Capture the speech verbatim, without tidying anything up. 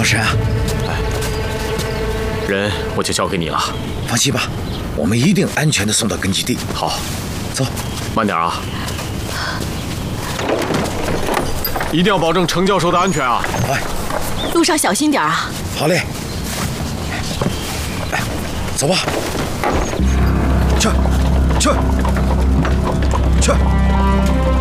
方神啊， 人我就交给你了。 放心吧，我们一定安全的送到根据地。 好， 走， 慢点啊，一定要保证程教授的安全啊！ 哎， 路上小心点啊！ 好嘞，来，走吧，去，去，去。